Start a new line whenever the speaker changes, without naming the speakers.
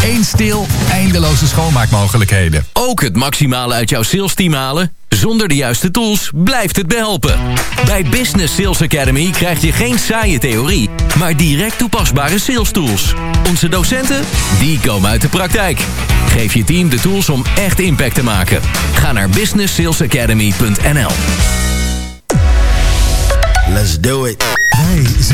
Eén stil, eindeloze schoonmaakmogelijkheden.
Ook het maximale uit jouw salesteam halen? Zonder de juiste tools blijft het behelpen. Bij Business Sales Academy krijg je geen saaie theorie, maar direct toepasbare sales tools. Onze docenten, die komen uit de praktijk. Geef je team de tools om echt impact te maken. Ga naar businesssalesacademy.nl.
Let's do it.
Hey,